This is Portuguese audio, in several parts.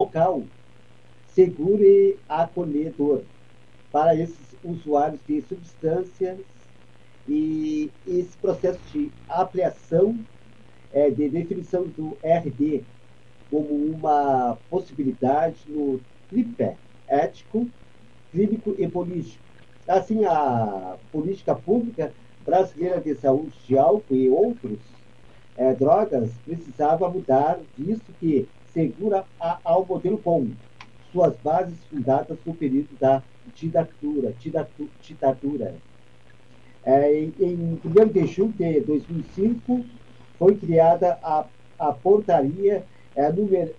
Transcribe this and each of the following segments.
local seguro e acolhedor para esses usuários de substâncias, e esse processo de ampliação de definição do RD como uma possibilidade no tripé ético, clínico e político. Assim, a política pública brasileira de saúde de álcool e outros drogas precisava mudar, visto que segura ao modelo com suas bases fundadas no período da ditadura. Em 1º de julho de 2005, foi criada a portaria número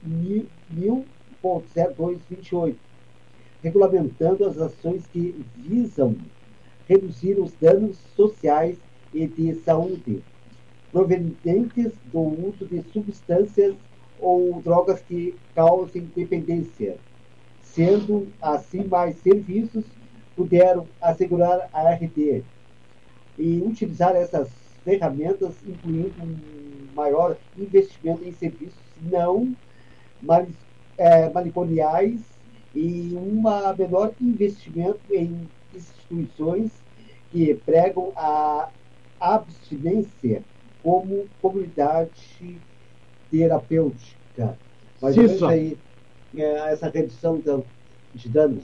1000.0228, regulamentando as ações que visam reduzir os danos sociais e de saúde provenientes do uso de substâncias ou drogas que causem dependência, sendo assim mais serviços puderam assegurar a RD e utilizar essas ferramentas, incluindo um maior investimento em serviços não manicomiais e um menor investimento em instituições que pregam a abstinência como comunidade terapêutica. Mas isso aí, essa redução de danos.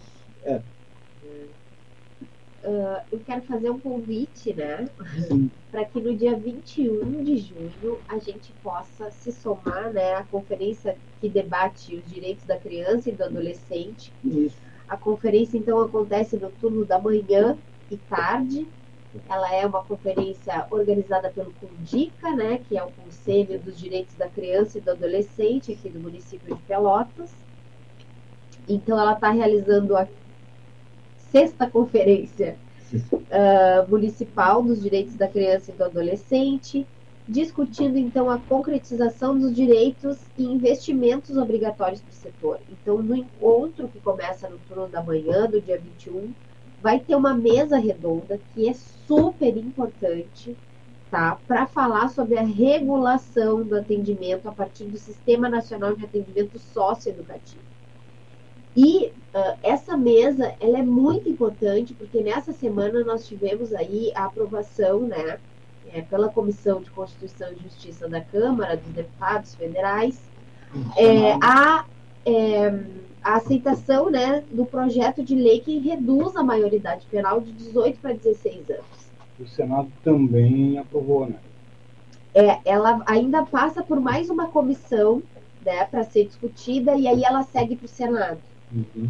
Eu quero fazer um convite, né? Para que no dia 21 de junho a gente possa se somar, né, à conferência que debate os direitos da criança e do adolescente. Isso. A conferência, então, acontece no turno da manhã e tarde. Ela é uma conferência organizada pelo CONDICA, né, que é o Conselho dos Direitos da Criança e do Adolescente aqui do município de Pelotas. Então, ela está realizando a 6ª Conferência Municipal dos Direitos da Criança e do Adolescente, discutindo, então, a concretização dos direitos e investimentos obrigatórios do setor. Então, no encontro que começa no turno da manhã, do dia 21, vai ter uma mesa redonda que é super importante, tá? Para falar sobre a regulação do atendimento a partir do Sistema Nacional de Atendimento Socioeducativo. E essa mesa, ela é muito importante, porque nessa semana nós tivemos aí a aprovação, né, pela Comissão de Constituição e Justiça da Câmara dos Deputados Federais, a aceitação, né, do projeto de lei que reduz a maioridade penal de 18 para 16 anos. O Senado também aprovou, né? Ela ainda passa por mais uma comissão, né, para ser discutida, e aí ela segue para o Senado. Uhum.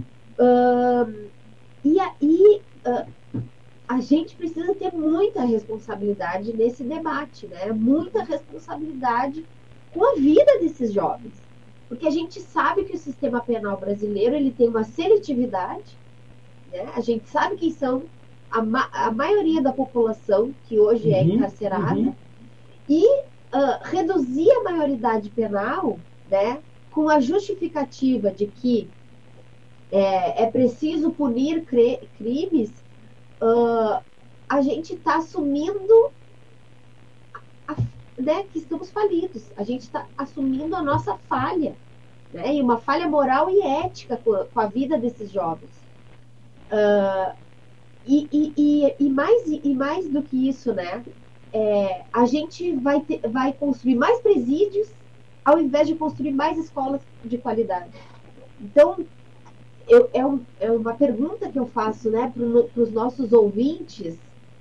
E aí a gente precisa ter muita responsabilidade nesse debate, né? Muita responsabilidade com a vida desses jovens, porque a gente sabe que o sistema penal brasileiro ele tem uma seletividade, né? A gente sabe quem são a maioria da população que hoje é encarcerada, e reduzir a maioridade penal, né, com a justificativa de que é preciso punir crimes, a gente está assumindo né, que estamos falidos. A gente está assumindo a nossa falha, né, e uma falha moral e ética com a vida desses jovens. E mais do que isso, né, a gente vai construir mais presídios ao invés de construir mais escolas de qualidade. Então, é uma pergunta que eu faço, né, para os nossos ouvintes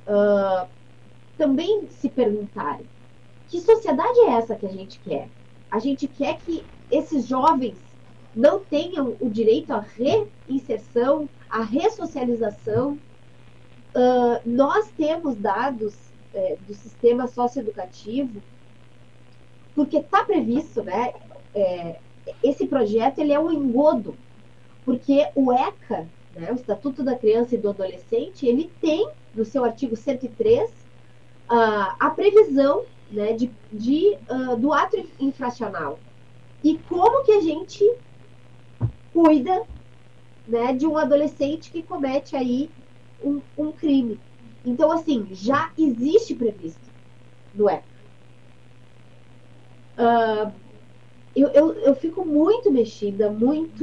também se perguntarem: que sociedade é essa que a gente quer? A gente quer que esses jovens não tenham o direito à reinserção, à ressocialização. Nós temos dados do sistema socioeducativo, porque está previsto, né, esse projeto ele é um engodo, porque o ECA, né, o Estatuto da Criança e do Adolescente, ele tem, no seu artigo 103, a previsão, né, do ato infracional. E como que a gente cuida, né, de um adolescente que comete aí um crime? Então, assim, já existe previsto no ECA. Eu fico muito mexida, muito